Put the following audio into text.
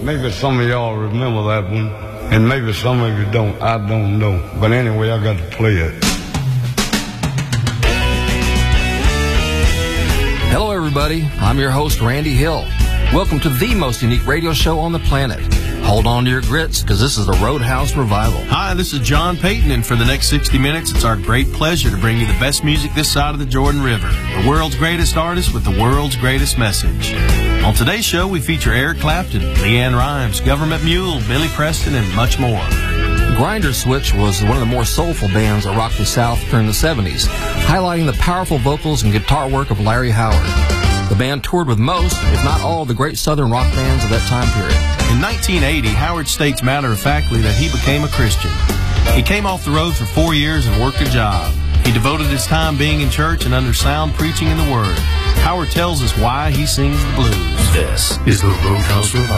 Maybe some of y'all remember that one, and maybe some of you don't. I don't know. But anyway, I got to play it. Hello, everybody. I'm your host, Randy Hill. Welcome to the most unique radio show on the planet. Hold on to your grits, because this is the Roadhouse Revival. Hi, this is John Payton, and for the next 60 minutes, it's our great pleasure to bring you the best music this side of the Jordan River. The world's greatest artist with the world's greatest message. On today's show, we feature Eric Clapton, Leanne Rimes, Government Mule, Billy Preston, and much more. Grinder Switch was one of the more soulful bands that rocked the South during the 70s, highlighting the powerful vocals and guitar work of Larry Howard. The band toured with most, if not all, of the great Southern rock bands of that time period. In 1980, Howard states matter-of-factly that he became a Christian. He came off the road for 4 years and worked a job. He devoted his time being in church and under sound preaching in the Word. Howard tells us why he sings the blues. This is the Roadhouse Revival.